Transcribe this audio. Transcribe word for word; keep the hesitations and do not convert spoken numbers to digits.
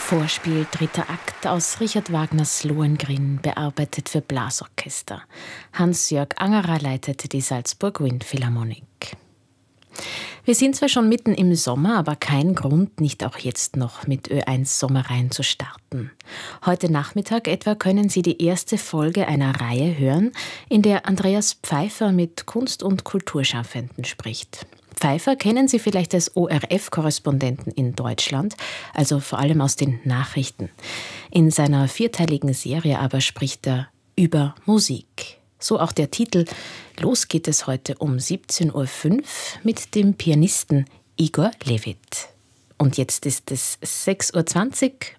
Vorspiel, dritter Akt aus Richard Wagners Lohengrin, bearbeitet für Blasorchester. Hans-Jörg Angerer leitete die Salzburg Wind Philharmonic. Wir sind zwar schon mitten im Sommer, aber kein Grund, nicht auch jetzt noch mit Ö eins Sommerreihen zu starten. Heute Nachmittag etwa können Sie die erste Folge einer Reihe hören, in der Andreas Pfeiffer mit Kunst- und Kulturschaffenden spricht. Pfeiffer kennen Sie vielleicht als O R F-Korrespondenten in Deutschland, also vor allem aus den Nachrichten. In seiner vierteiligen Serie aber spricht er über Musik. So auch der Titel. Los geht es heute um siebzehn Uhr fünf mit dem Pianisten Igor Levit. Und jetzt ist es sechs Uhr zwanzig.